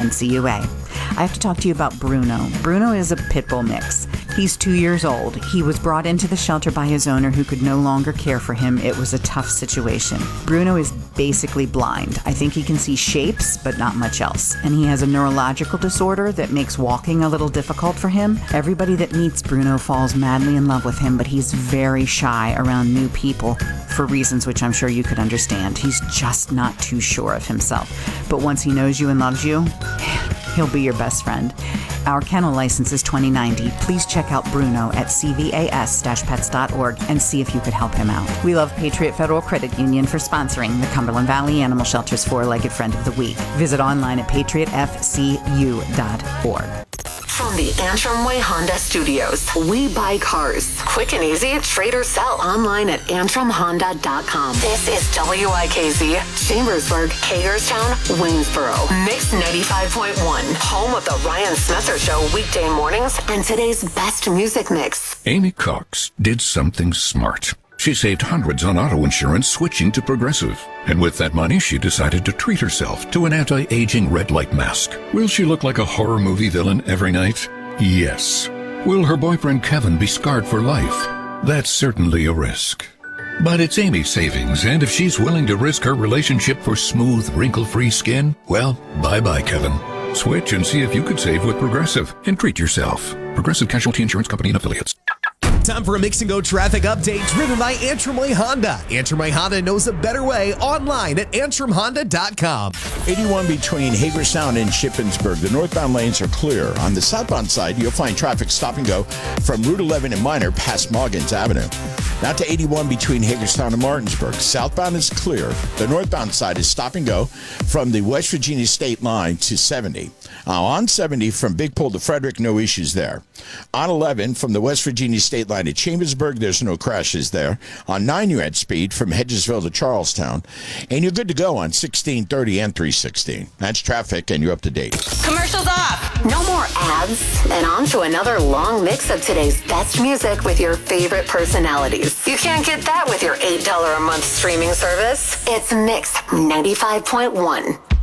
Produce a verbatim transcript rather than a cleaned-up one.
N C U A. I have to talk to you about Bruno. Bruno is a pit bull mix. He's two years old. He was brought into the shelter by his owner who could no longer care for him. It was a tough situation. Bruno is basically blind. I think he can see shapes, but not much else. And he has a neurological disorder that makes walking a little difficult for him. Everybody that meets Bruno falls madly in love with him, but he's very shy around new people for reasons which I'm sure you could understand. He's just not too sure of himself. But once he knows you and loves you, he'll be your best friend. Our kennel license is twenty ninety. Please check out Bruno at c v a s dash pets dot org and see if you could help him out. We love Patriot Federal Credit Union for sponsoring the Cumberland Valley Animal Shelter's Four-Legged Friend of the Week. Visit online at patriot f c u dot org. From the Antrim Way Honda Studios, we buy cars. Quick and easy, trade or sell online at antrim honda dot com. This is W I K Z, Chambersburg, Hagerstown, Waynesboro. Mix ninety-five point one, home of the Ryan Smetzer Show weekday mornings and today's best music mix. Amy Cox did something smart. She saved hundreds on auto insurance switching to Progressive. And with that money, she decided to treat herself to an anti-aging red light mask. Will she look like a horror movie villain every night? Yes. Will her boyfriend Kevin be scarred for life? That's certainly a risk. But it's Amy's savings, and if she's willing to risk her relationship for smooth, wrinkle-free skin, well, bye-bye, Kevin. Switch and see if you could save with Progressive and treat yourself. Progressive Casualty Insurance Company and Affiliates. Time for a Mix and Go traffic update driven by Antrim Way Honda. Antrim Way Honda knows a better way online at antrim honda dot com. eighty-one between Hagerstown and Shippensburg. The northbound lanes are clear. On the southbound side, you'll find traffic stop and go from Route eleven and Minor past Moggins Avenue. Now to eighty-one between Hagerstown and Martinsburg. Southbound is clear. The northbound side is stop and go from the West Virginia state line to seventy. Uh, on seventy from Big Pole to Frederick, no issues there. On eleven from the West Virginia state line to Chambersburg, there's no crashes there. On nine, you're at speed from Hedgesville to Charlestown. And you're good to go on sixteen thirty and three sixteen. That's traffic, and you're up to date. Commercials off. No more ads. And on to another long mix of today's best music with your favorite personalities. You can't get that with your eight dollars a month streaming service. It's Mix ninety-five point one.